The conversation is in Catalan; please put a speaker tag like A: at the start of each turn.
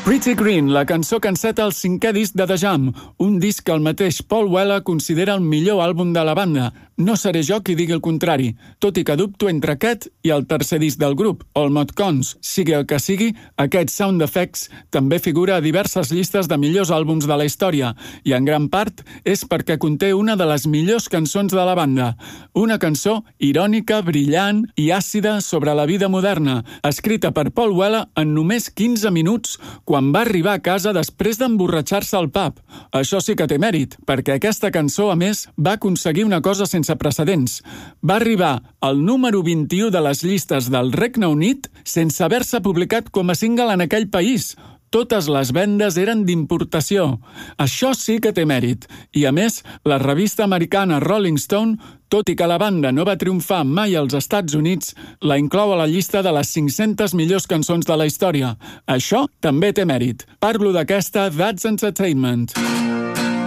A: Pretty Green, la cançó que enceta el 5è disc de The Jam, un disc que el mateix Paul Weller considera el millor àlbum de la banda. No seré jo qui digui el contrari, tot i que dubto entre aquest i el tercer disc del grup, All Mod Cons. Sigui el que sigui, aquest Sound Effects també figura a diverses llistes de millors àlbums de la història, i en gran part és perquè conté una de les millors cançons de la banda. Una cançó irònica, brillant i àcida sobre la vida moderna, escrita per Paul Weller en només 15 minuts, quan va arribar a casa després d'emborratxar-se al pub. Això sí que té mèrit, perquè aquesta cançó, a més, va aconseguir una cosa sense precedents. Va arribar al número 21 de les llistes del Regne Unit sense haver-se publicat com a single en aquell país. Totes les vendes eren d'importació. Això sí que té mèrit. I a més, la revista americana Rolling Stone, tot i que la banda no va triomfar mai als Estats Units, la inclou a la llista de les 500 millors cançons de la història. Això també té mèrit. Parlo d'aquesta That's Entertainment.